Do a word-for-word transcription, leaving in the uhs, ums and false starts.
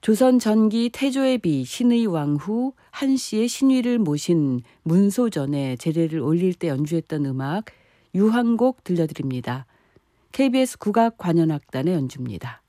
조선 전기 태조의 비 신의 왕후 한씨의 신위를 모신 문소전에 제례를 올릴 때 연주했던 음악 유황곡 들려드립니다. 케이비에스 국악관현악단의 연주입니다.